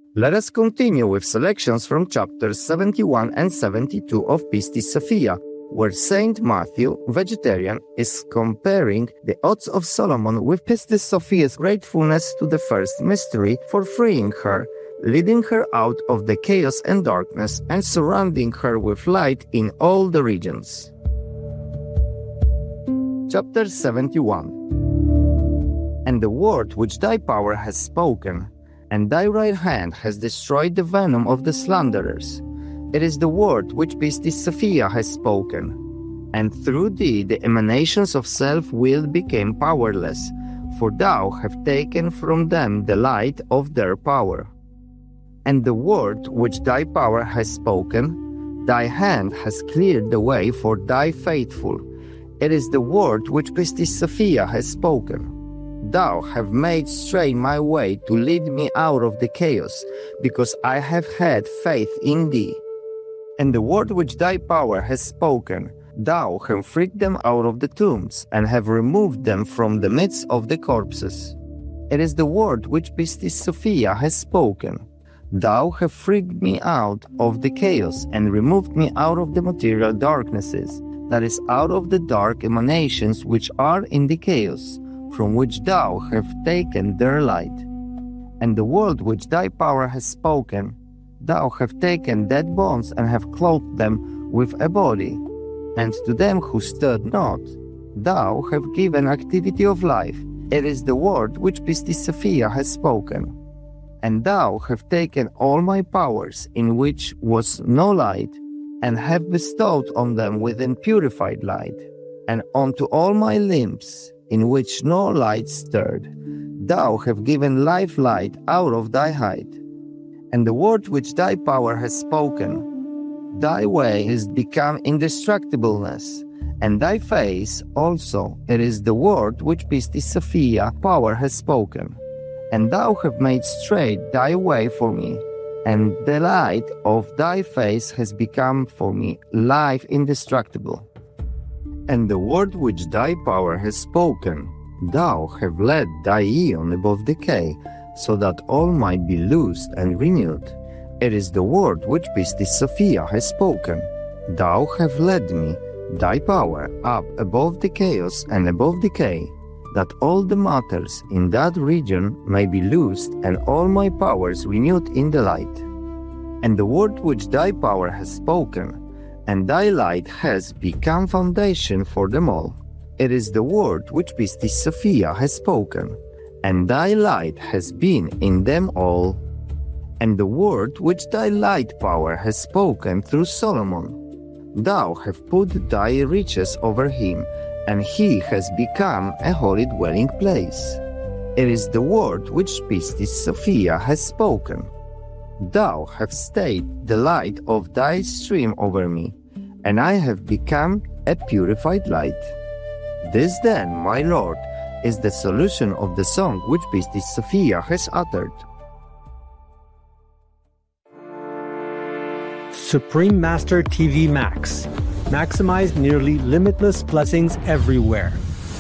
Let us continue with selections from chapters 71 and 72 of Pistis Sophia, where Saint Matthew, vegetarian, is comparing the Odes of Solomon with Pistis Sophia's gratefulness to the first mystery for freeing her, leading her out of the chaos and darkness, and surrounding her with light in all the regions. Chapter 71. And the word which thy power has spoken, and thy right hand has destroyed the venom of the slanderers. It is the word which Pistis Sophia has spoken. And through thee the emanations of self-will became powerless, for thou hast taken from them the light of their power. And the word which thy power has spoken, thy hand has cleared the way for thy faithful. It is the word which Pistis Sophia has spoken. Thou have made straight my way to lead me out of the chaos, because I have had faith in thee. And the word which thy power has spoken, thou have freed them out of the tombs, and have removed them from the midst of the corpses. It is the word which Pistis Sophia has spoken. Thou have freed me out of the chaos, and removed me out of the material darknesses, that is, out of the dark emanations which are in the chaos, from which thou have taken their light. And the word which thy power has spoken, thou have taken dead bones and have clothed them with a body. And to them who stood not, thou have given activity of life. It is the word which Pistis Sophia has spoken. And thou have taken all my powers, in which was no light, and have bestowed on them within purified light, and unto all my limbs, in which no light stirred, thou have given life light out of thy height. And the word which thy power has spoken, thy way is become indestructibleness, and thy face also, it is the word which Pistis Sophia power has spoken. And thou have made straight thy way for me, and the light of thy face has become for me life indestructible. And the word which thy power has spoken, thou have led thy aeon above decay, so that all might be loosed and renewed. It is the word which Pistis Sophia has spoken. Thou have led me, thy power, up above the chaos and above decay, that all the matters in that region may be loosed and all my powers renewed in the light. And the word which thy power has spoken, and thy light has become foundation for them all. It is the word which Pistis Sophia has spoken, and thy light has been in them all. And the word which thy light power has spoken through Solomon, thou have put thy riches over him, and he has become a holy dwelling place. It is the word which Pistis Sophia has spoken. Thou have stayed the light of thy stream over me, and I have become a purified light. This then, my Lord, is the solution of the song which Pistis Sophia has uttered. Supreme Master TV Max. Maximize nearly limitless blessings everywhere.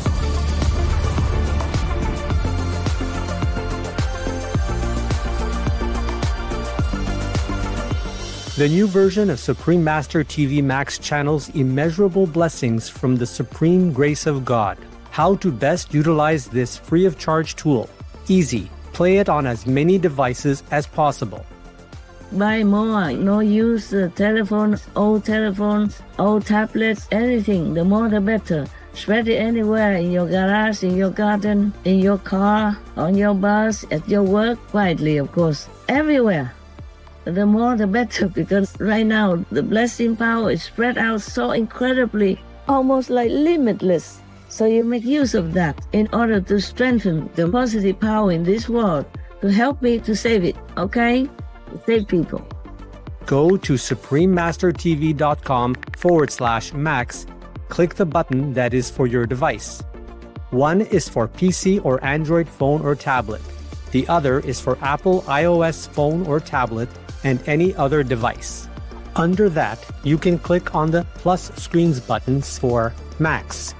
The new version of Supreme Master TV Max channels immeasurable blessings from the supreme grace of God. How to best utilize this free of charge tool. Easy. Play it on as many devices as possible. Buy more, no use telephones, old tablets, anything, the more the better. Spread it anywhere, in your garage, in your garden, in your car, on your bus, at your work, quietly of course, everywhere. The more the better, because right now the blessing power is spread out so incredibly, almost like limitless. So you make use of that in order to strengthen the positive power in this world, to help me to save it, okay? Save people. Go to suprememastertv.com/max. Click the button that is for your device. One is for PC or Android phone or tablet. The other is for Apple iOS phone or tablet and any other device. Under that, you can click on the plus screens buttons for Max.